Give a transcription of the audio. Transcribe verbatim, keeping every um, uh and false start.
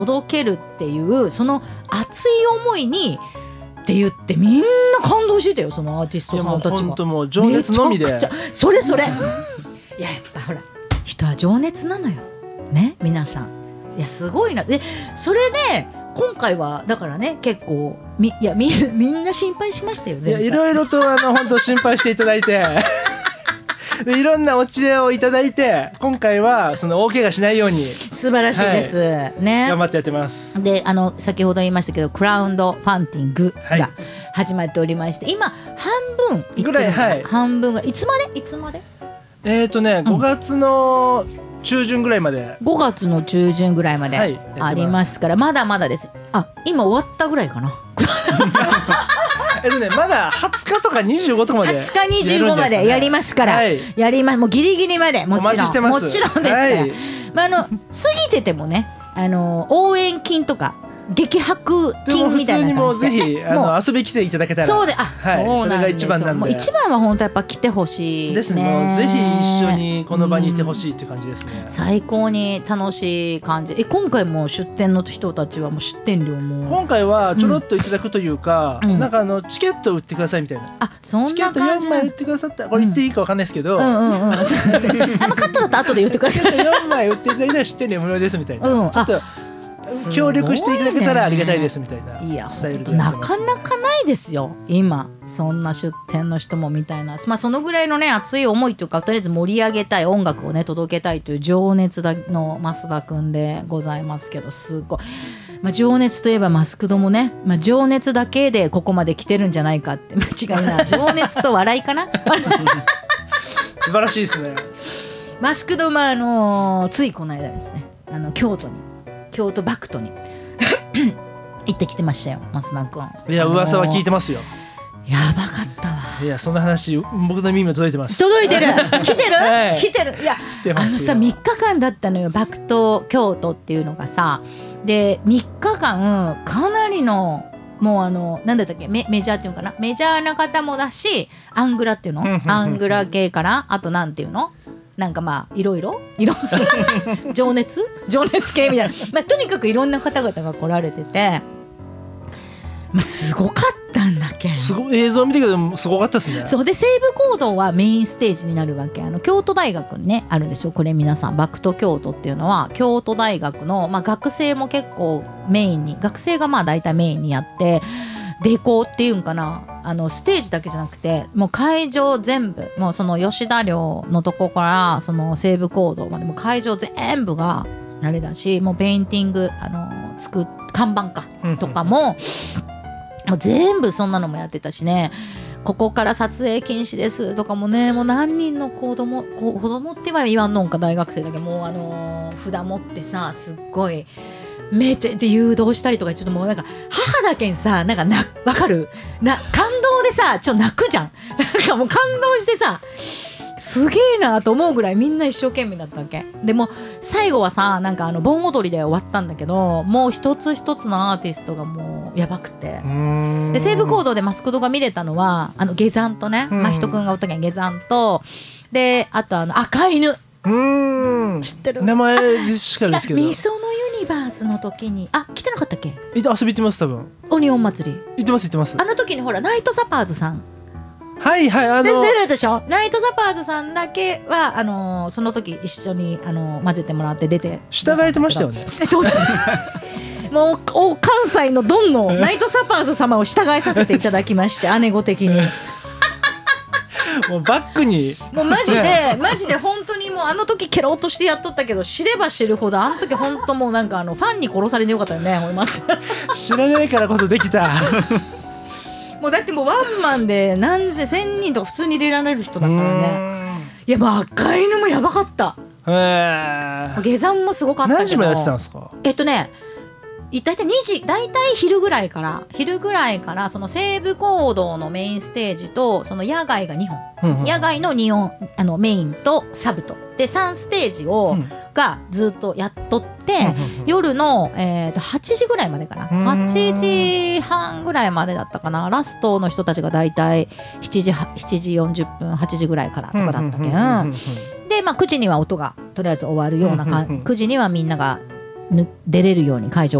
届けるっていうその熱い思いにって言ってみんな感動してたよ、そのアーティストさんたちは。 本当もう情熱のみで。 それそれいややっぱほら人は情熱なのよね、皆さん。いやすごいな。でそれで今回はだからね結構みいや み, みんな心配しましたよ。 いやいろいろとあの本当心配していただいてでいろんなお知恵をいただいて今回はその大怪我しないように素晴らしいです、はい、ね、 頑張ってやってます。 であの先ほど言いましたけどクラウンドファンディングが始まっておりまして、はい、今半分いってるぐらい、はい、半分ぐらいいつまでいつまでえーとね、ごがつの中旬ぐらいまで、 ごがつの中旬ぐらいまでありますから、まだまだです。あ、今終わったぐらいかなえっとね、まだはつかとかにじゅうごとかまではつかにじゅうごまでやりますから、はい、やります。もうギリギリまでもちろんお待ちしてます。 もちろんですから、はい、まあ、あの過ぎててもね、あの応援金とか激白金みたいな感じで、 でも普通にもうぜひあの遊び来ていただけたら、 そうで、あ、はい、そうなんですよ。それが一番なんで、もう一番は本当やっぱ来てほしいですね。もうぜひ一緒にこの場にいてほしいって感じですね、 うん、最高に楽しい感じ。え今回も出店の人たちはもう出店料も今回はちょろっといただくというか、うん、なんかあのチケット売ってくださいみたいな、 あ、そんな感じ。 チケットよんまい売ってくださったらこれ言っていいか分かんないですけど、うんうんうんうん、あのカットだったら後で言ってください。 よんまい売っていただいたら出店料無料ですみたいな、うん、ちょっと協力していただけたらありがたいですみたいな、いやスタイルでやってます。 なかなかないですよ今そんな出店の人もみたいな、まあ、そのぐらいのね熱い思いというか、とりあえず盛り上げたい、音楽をね届けたいという情熱だの増田くんでございますけど、すごい、まあ、情熱といえばマスクドもね、まあ、情熱だけでここまで来てるんじゃないかって、間違いない情熱と笑いかな素晴らしいですね。 マスクドもあのー、ついこの間ですね、あの京都に京都バクトに行ってきてましたよ増田君。 いや噂は聞いてますよ。 やばかったわ。 いやそんな話僕の耳も届いてます。 届いてる来てる、はい、来てる。いやてあのさみっかかんだったのよ、バクト京都っていうのがさ。でみっかかんかなりのもうあのなんだったっけ メ, メジャーっていうのかな、メジャーな方もだし、アングラっていうのアングラ系からあとなんていうのなんかまあいろいろいろ情熱情熱系みたいな、まあ、とにかくいろんな方々が来られてて、まあ、すごかったんだけん。 すごい映像見てけどすごかったですね。 そうで西武講堂はメインステージになるわけ。あの京都大学にねあるんですよ。これ皆さんバクト京都っていうのは京都大学の、まあ、学生も結構メインに、学生がまあ大体メインにやって、デコっていうんかな、あのステージだけじゃなくてもう会場全部、もうその吉田寮のとこからその西武講堂までもう会場全部があれだし、もうペインティングあの作っ看板かとかももう全部そんなのもやってたしね。ここから撮影禁止ですとかもね、もう何人の子供子供っては言わんのんか、大学生だけどもうあの札持ってさ、すっごいめっちゃ誘導したりとか、ちょっともうなんか母だけんさ、なんかな分かるな、感動でさちょっと泣くじゃんなんかもう感動してさ、すげえなと思うぐらいみんな一生懸命だったわけで、も最後はさなんかあの盆踊りで終わったんだけど、もう一つ一つのアーティストがもうやばくて、で西武講堂でマスクドが見れたのはあの下山とね、真人くんがおったけん下山と、であとあの赤犬、うーん知ってる、 名前しかですけど、 みそのユニバースの時にあ来てなかったっけ、 いて遊び行ってます多分、 オニオン祭り行ってます行ってます。 あの時にほらナイトサパーズさんはいはい、あの出るでしょ。ナイトサパーズさんだけはあのー、その時一緒にあのー、混ぜてもらって出て従えてましたよね。 そうなんですもう関西のドンのナイトサパーズ様を従えさせていただきまして姉御的にもうバックにもうマジでマジで本当にもうあの時ケロッとしてやっとったけど、知れば知るほどあの時本当もうなんかあのファンに殺されてよかったよね思います知らないからこそできたもうだってもうワンマンで何千千人とか普通に入れられる人だからね。いやもう赤犬もやばかった。 へ下山もすごかったけど。 何時までやってたんですか。 えっとねだいたいにじ、だいたい昼ぐらいから昼ぐらいからその西武講堂のメインステージとその野外がにほん、うんうん、野外のにほんあのメインとサブとでさんステージを、うん、がずっとやっとって、うん、夜の、えー、とはちじぐらいまでかな、はちじはんぐらいまでだったかな。ラストの人たちがだいたいしちじ、しちじよんじゅっぷんはちじぐらいからとかだったけん、で、まあ、くじには音がとりあえず終わるようなか、くじにはみんながぬ出れるように会場